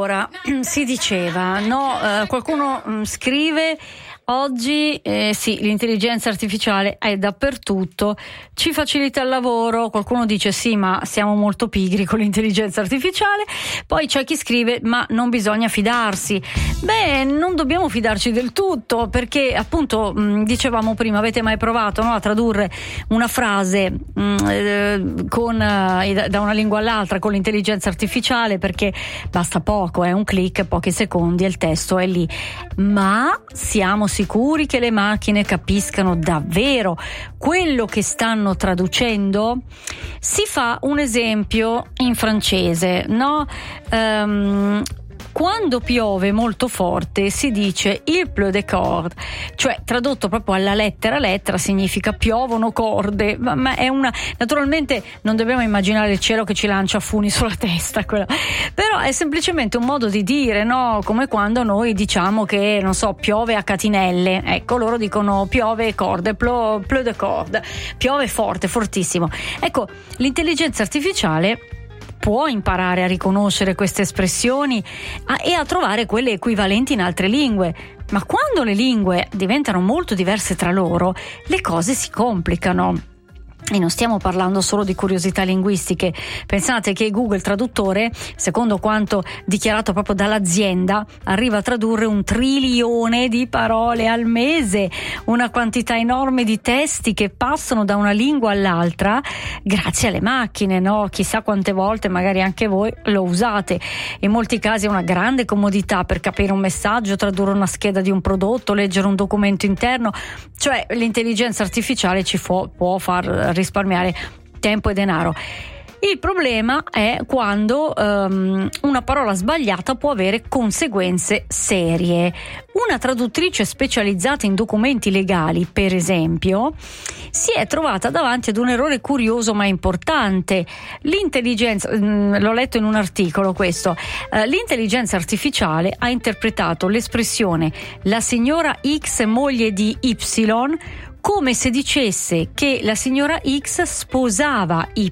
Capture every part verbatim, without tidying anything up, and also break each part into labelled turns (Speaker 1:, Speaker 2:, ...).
Speaker 1: Allora, si diceva, no, eh, qualcuno mh, scrive oggi eh, sì, l'intelligenza artificiale è dappertutto, ci facilita il lavoro. Qualcuno dice sì, ma siamo molto pigri con l'intelligenza artificiale. Poi c'è chi scrive ma non bisogna fidarsi. Beh, non dobbiamo fidarci del tutto, perché appunto mh, dicevamo prima, avete mai provato, no, a tradurre una frase mh, eh, con, eh, da una lingua all'altra con l'intelligenza artificiale? Perché basta poco, è eh, un click, pochi secondi e il testo è lì. Ma siamo sicuri che le macchine capiscano davvero quello che stanno traducendo? Si fa un esempio in francese, no? Um, Quando piove molto forte si dice il pleut des cordes, cioè tradotto proprio alla lettera lettera significa piovono corde, ma, ma è una, naturalmente non dobbiamo immaginare il cielo che ci lancia funi sulla testa, quella. Però è semplicemente un modo di dire, no? Come quando noi diciamo che, non so, piove a catinelle, ecco, loro dicono piove corde, pleut, pleut des cordes, piove forte, fortissimo. Ecco, l'intelligenza artificiale può imparare a riconoscere queste espressioni a, e a trovare quelle equivalenti in altre lingue, ma quando le lingue diventano molto diverse tra loro, le cose si complicano. E non stiamo parlando solo di curiosità linguistiche. Pensate che Google Traduttore, secondo quanto dichiarato proprio dall'azienda, arriva a tradurre un trilione di parole al mese, una quantità enorme di testi che passano da una lingua all'altra grazie alle macchine, no? Chissà quante volte magari anche voi lo usate. In molti casi è una grande comodità per capire un messaggio, tradurre una scheda di un prodotto, leggere un documento interno, cioè l'intelligenza artificiale ci può, può far risparmiare tempo e denaro. Il problema è quando um, una parola sbagliata può avere conseguenze serie. Una traduttrice specializzata in documenti legali, per esempio, si è trovata davanti ad un errore curioso ma importante. L'intelligenza, mh, l'ho letto in un articolo questo, uh, l'intelligenza artificiale ha interpretato l'espressione la signora X moglie di Y come se dicesse che la signora X sposava Y.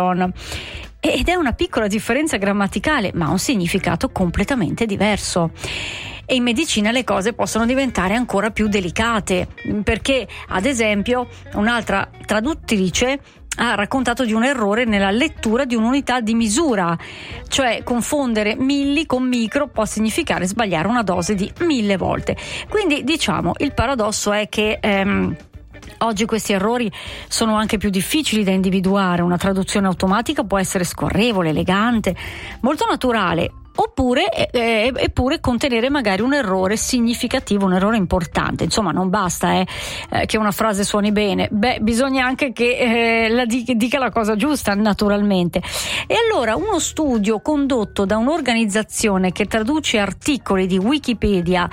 Speaker 1: Ed è una piccola differenza grammaticale, ma ha un significato completamente diverso. E in medicina le cose possono diventare ancora più delicate, perché, ad esempio, un'altra traduttrice ha raccontato di un errore nella lettura di un'unità di misura, cioè confondere milli con micro può significare sbagliare una dose di mille volte. Quindi, diciamo, il paradosso è che ehm, oggi questi errori sono anche più difficili da individuare. Una traduzione automatica può essere scorrevole, elegante, molto naturale, oppure eh, eppure contenere magari un errore significativo, un errore importante. Insomma, non basta eh, eh, che una frase suoni bene, beh, bisogna anche che eh, la dica, dica la cosa giusta, naturalmente. E allora uno studio condotto da un'organizzazione che traduce articoli di Wikipedia